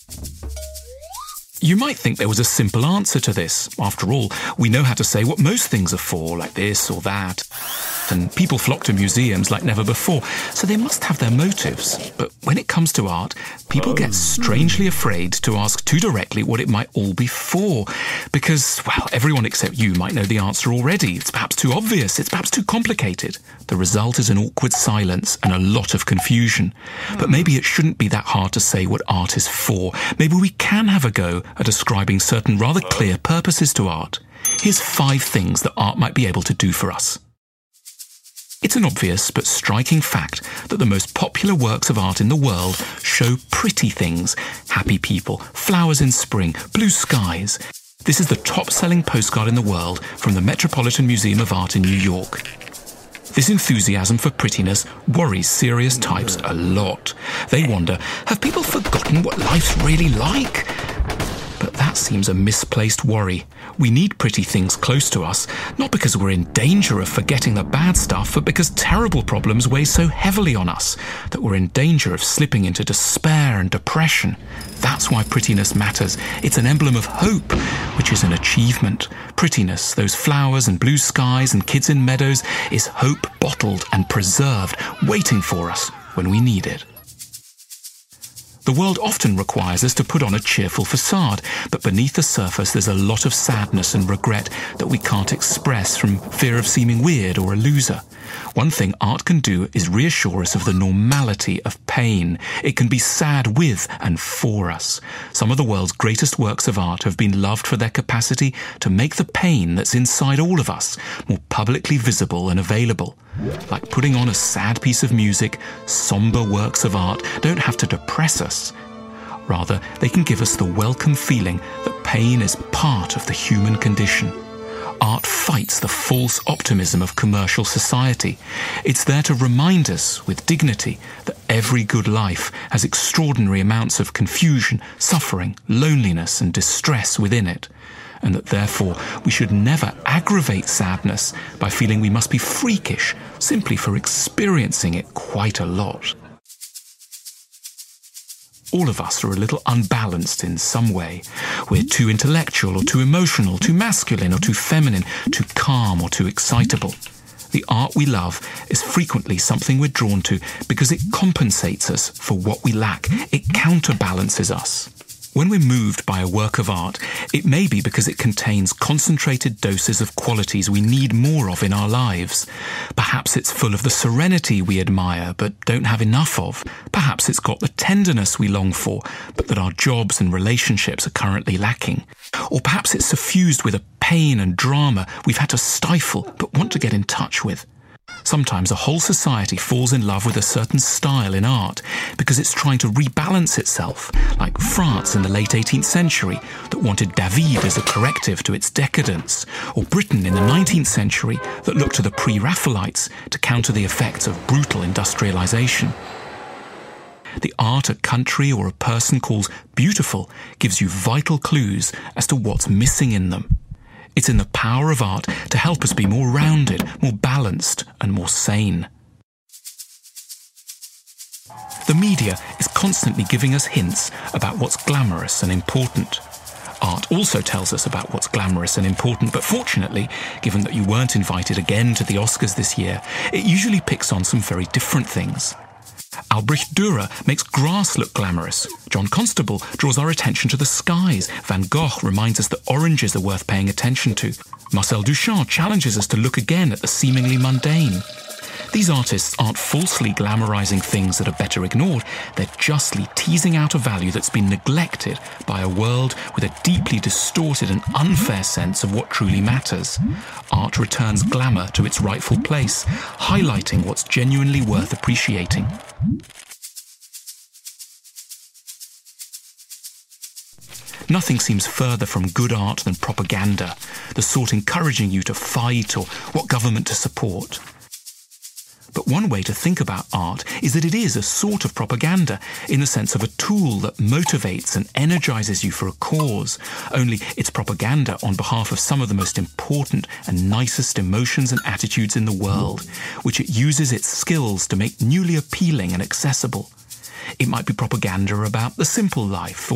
You might think there was a simple answer to this. After all, we know how to say what most things are for, like this or that. And people flock to museums like never before, so they must have their motives. But when it comes to art, people get strangely afraid to ask too directly what it might all be for. Because, well, everyone except you might know the answer already. It's perhaps too obvious, it's perhaps too complicated. The result is an awkward silence and a lot of confusion. But maybe it shouldn't be that hard to say what art is for. Maybe we can have a go at ascribing certain rather clear purposes to art. Here's 5 things that art might be able to do for us. It's an obvious but striking fact that the most popular works of art in the world show pretty things. Happy people, flowers in spring, blue skies. This is the top-selling postcard in the world from the Metropolitan Museum of Art in New York. This enthusiasm for prettiness worries serious types a lot. They wonder, have people forgotten what life's really like? But that seems a misplaced worry. We need pretty things close to us, not because we're in danger of forgetting the bad stuff, but because terrible problems weigh so heavily on us that we're in danger of slipping into despair and depression. That's why prettiness matters. It's an emblem of hope, which is an achievement. Prettiness, those flowers and blue skies and kids in meadows, is hope bottled and preserved, waiting for us when we need it. The world often requires us to put on a cheerful facade, but beneath the surface there's a lot of sadness and regret that we can't express from fear of seeming weird or a loser. One thing art can do is reassure us of the normality of pain. It can be sad with and for us. Some of the world's greatest works of art have been loved for their capacity to make the pain that's inside all of us more publicly visible and available. Like putting on a sad piece of music, somber works of art don't have to depress us. Rather, they can give us the welcome feeling that pain is part of the human condition. Art fights the false optimism of commercial society. It's there to remind us with dignity that every good life has extraordinary amounts of confusion, suffering, loneliness and distress within it, and that therefore we should never aggravate sadness by feeling we must be freakish simply for experiencing it quite a lot. All of us are a little unbalanced in some way. We're too intellectual or too emotional, too masculine or too feminine, too calm or too excitable. The art we love is frequently something we're drawn to because it compensates us for what we lack. It counterbalances us. When we're moved by a work of art, it may be because it contains concentrated doses of qualities we need more of in our lives. Perhaps it's full of the serenity we admire but don't have enough of. Perhaps it's got the tenderness we long for, but that our jobs and relationships are currently lacking. Or perhaps it's suffused with a pain and drama we've had to stifle but want to get in touch with. Sometimes a whole society falls in love with a certain style in art because it's trying to rebalance itself, like France in the late 18th century that wanted David as a corrective to its decadence, or Britain in the 19th century that looked to the pre-Raphaelites to counter the effects of brutal industrialization. The art a country or a person calls beautiful gives you vital clues as to what's missing in them. It's in the power of art to help us be more rounded, more balanced, and more sane. The media is constantly giving us hints about what's glamorous and important. Art also tells us about what's glamorous and important, but fortunately, given that you weren't invited again to the Oscars this year, it usually picks on some very different things. Albrecht Dürer makes grass look glamorous. John Constable draws our attention to the skies. Van Gogh reminds us that oranges are worth paying attention to. Marcel Duchamp challenges us to look again at the seemingly mundane. These artists aren't falsely glamorizing things that are better ignored. They're justly teasing out a value that's been neglected by a world with a deeply distorted and unfair sense of what truly matters. Art returns glamour to its rightful place, highlighting what's genuinely worth appreciating. Nothing seems further from good art than propaganda, the sort encouraging you to fight or what government to support. But one way to think about art is that it is a sort of propaganda, in the sense of a tool that motivates and energizes you for a cause. Only it's propaganda on behalf of some of the most important and nicest emotions and attitudes in the world, which it uses its skills to make newly appealing and accessible. It might be propaganda about the simple life,